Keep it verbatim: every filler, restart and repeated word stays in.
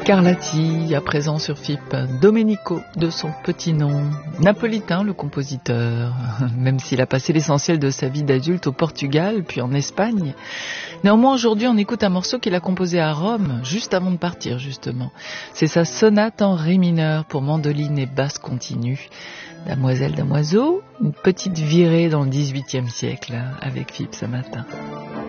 Scarlatti, à présent sur F I P, Domenico de son petit nom, napolitain le compositeur, même s'il a passé l'essentiel de sa vie d'adulte au Portugal puis en Espagne. Néanmoins aujourd'hui on écoute un morceau qu'il a composé à Rome, juste avant de partir justement. C'est sa sonate en ré mineur pour mandoline et basse continue. Damoiselle, damoiseau, une petite virée dans le dix-huitième siècle avec F I P ce matin.